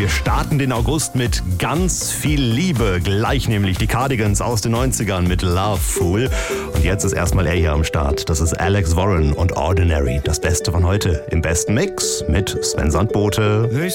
Wir starten den August mit ganz viel Liebe. Gleich nämlich die Cardigans aus den 90ern mit Love Fool. Und jetzt ist erstmal er hier am Start. Das ist Alex Warren und Ordinary. Das Beste von heute im besten Mix mit Sven Sandbote.